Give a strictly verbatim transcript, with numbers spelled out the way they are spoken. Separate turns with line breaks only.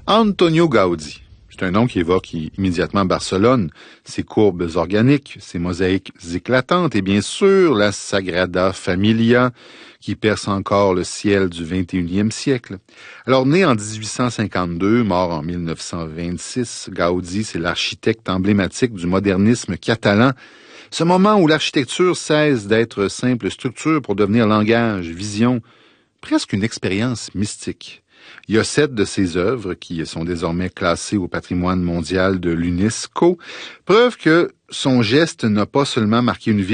Antonio Gaudí. C'est un nom qui évoque immédiatement Barcelone, ses courbes organiques, ses mosaïques éclatantes et bien sûr la Sagrada Familia qui perce encore le ciel du vingt et unième siècle. Alors né en dix-huit cent cinquante-deux, mort en mille neuf cent vingt-six, Gaudí, c'est l'architecte emblématique du modernisme catalan, ce moment où l'architecture cesse d'être simple structure pour devenir langage, vision, presque une expérience mystique. Il y a sept de ses œuvres qui sont désormais classées au patrimoine mondial de l'UNESCO, preuve que son geste n'a pas seulement marqué une ville,